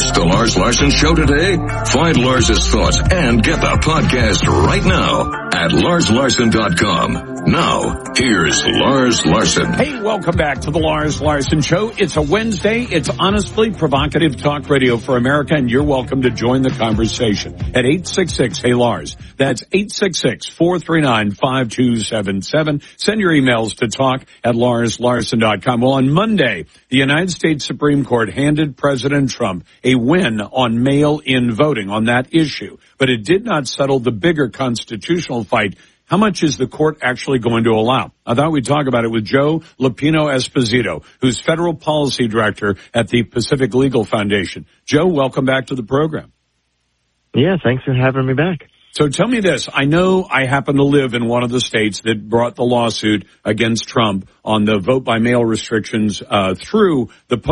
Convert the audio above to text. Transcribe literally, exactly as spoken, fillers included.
missed the Lars Larson Show today? Find Lars's thoughts and get the podcast right now at lars larson dot com. Now, here's Lars Larson. Hey, welcome back to the Lars Larson Show. It's a Wednesday. It's honestly provocative talk radio for America, and you're welcome to join the conversation at eight six six, hey Lars. That's eight six six, four three nine, five two seven seven. Send your emails to talk at lars larson dot com. Well, on Monday, the United States Supreme Court handed President Trump a win on mail-in voting on that issue, but it did not settle the bigger constitutional fight. How much is the court actually going to allow? I thought we'd talk about it with Joe Lupino Esposito, who's federal policy director at the Pacific Legal Foundation. Joe, welcome back to the program. Yeah, thanks for having me back. So tell me this. I know I happen to live in one of the states that brought the lawsuit against Trump on the vote by mail restrictions uh, through the